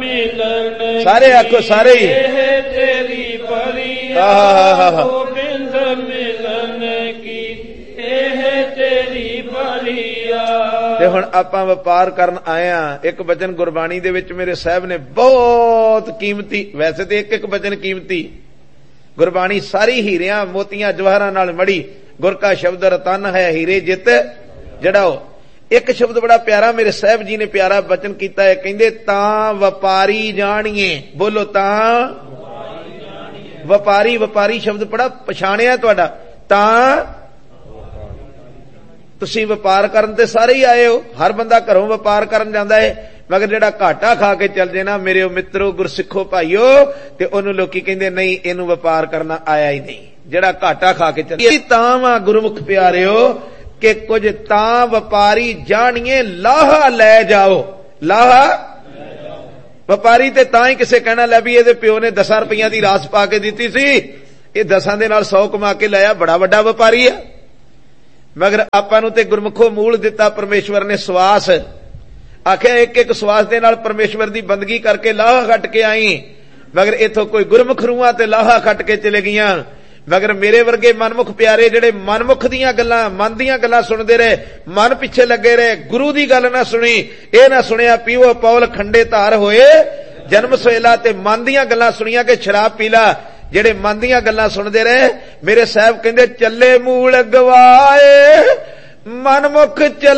सारे आखो सारे ही तेरी बलिया गोबिंद मिलन की तेरी बलिया। ते हुण आपां वपार करन आए हां। एक वचन गुरबाणी दे विच मेरे साहब ने बहुत कीमती, वैसे तो एक एक वचन कीमती, गुरबाणी सारी हीरियां मोतियां जवाहरां नाल मड़ी। गुर का शब्द रतन है हीरे जित जड़ाओ। एक शब्द बड़ा प्यारा मेरे साहब जी ने प्यारा वचन कीता है, कहंदे तां वपारी जाणिए। बोलो तां वपारी, वपारी शब्द बड़ा पछाणिया तुहाडा। तां तुसीं वपार करन ते सारे ही आए हो, हर बंदा घरों वपार करन जांदा है, मगर जेड़ा घाटा खा के चल जे ना मेरे मित्रों गुरसिखो भाईओ, ते ओनू लोकी कहंदे नहीं इहनू वपार करना आया ही नहीं। जेड़ा घाटा खा के चल तां वा गुरमुख प्यारिओ कि कुछ तां वपारी जाणिए लाहा लै जाओ। लाहा वपारी ते तां ही किसे कहना लै भी इहदे प्यो ने 10 रुपइयां दी रास पा के दित्ती सी, इह 10 दे नाल 100 कमा के लाया, बड़ा वड्डा वपारी है। मगर आपां नूं ते गुरमुखो मूल दिता परमेश्वर ने सवास, आखिया एक एक सवास दे नाल परमेश्वर दी बंदगी करके लाहा खट के आई। मगर इथों कोई गुरमुख रूहां ते लाहा खट के चले गियां। मगर मेरे वर्गे मनमुख प्यारे जेड़े मनमुख दीयां गल्लां मन दीयां गल्लां सुनदे रहे, मन पिछे लगे रहे, गुरु दी गल ना सुनी, ए ना सुनिया पीओ पौल खंडे धार होए जन्म सोएला, ते मन दीयां गल्लां सुनिया कि शराब पीला। जेड़े मन दीयां गल्लां सुनदे रहे, मेरे साहब कहंदे चले मूल गवाए मनमुख चले